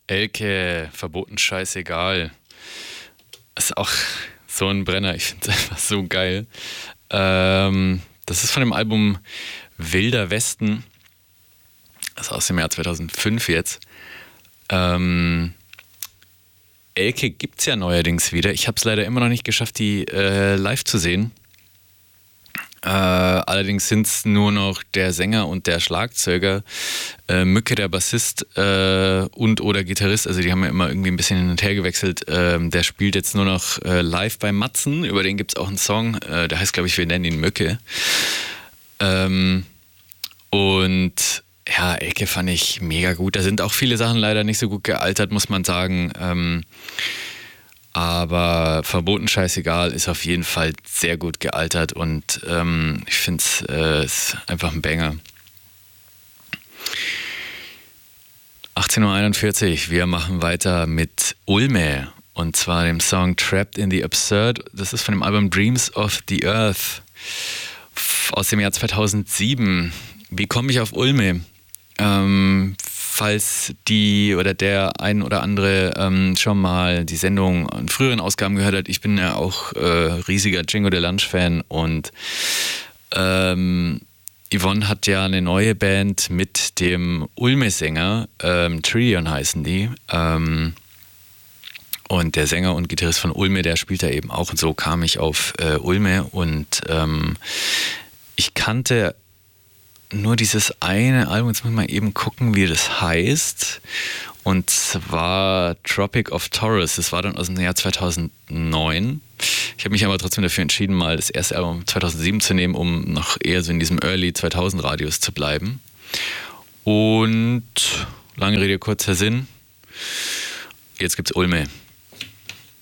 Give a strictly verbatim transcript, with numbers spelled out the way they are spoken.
Elke, verboten scheißegal. Ist auch so ein Brenner, ich finde es einfach so geil. Ähm, das ist von dem Album Wilder Westen. Das ist aus dem Jahr zweitausendfünf jetzt. Ähm, Elke gibt es ja neuerdings wieder. Ich habe es leider immer noch nicht geschafft, die äh, live zu sehen. Äh, allerdings sind es nur noch der Sänger und der Schlagzeuger, äh, Mücke, der Bassist äh, und oder Gitarrist, also die haben ja immer irgendwie ein bisschen hin und her gewechselt. Ähm, der spielt jetzt nur noch äh, live bei Matzen, über den gibt es auch einen Song, äh, der heißt, glaube ich, wir nennen ihn Mücke. Ähm, und ja, Elke fand ich mega gut. Da sind auch viele Sachen leider nicht so gut gealtert, muss man sagen. Ähm, Aber verboten scheißegal ist auf jeden Fall sehr gut gealtert und ähm, ich finde es äh, ist einfach ein Banger. achtzehn Uhr einundvierzig, wir machen weiter mit Ulme und zwar dem Song Trapped in the Absurd. Das ist von dem Album Dreams of the Earth aus dem Jahr zweitausendsieben. Wie komme ich auf Ulme? Ähm, falls die oder der ein oder andere ähm, schon mal die Sendung in früheren Ausgaben gehört hat, ich bin ja auch äh, riesiger Django Delange-Fan und ähm, Yvonne hat ja eine neue Band mit dem Ulme-Sänger, ähm, Trillion heißen die, ähm, und der Sänger und Gitarrist von Ulme, der spielt da eben auch und so kam ich auf äh, Ulme und ähm, ich kannte nur dieses eine Album, jetzt muss man eben gucken, wie das heißt. Und zwar Tropic of Taurus. Das war dann aus dem Jahr zweitausendneun. Ich habe mich aber trotzdem dafür entschieden, mal das erste Album zweitausendsieben zu nehmen, um noch eher so in diesem Early zweitausend Radius zu bleiben. Und lange Rede, kurzer Sinn. Jetzt gibt's Ulme.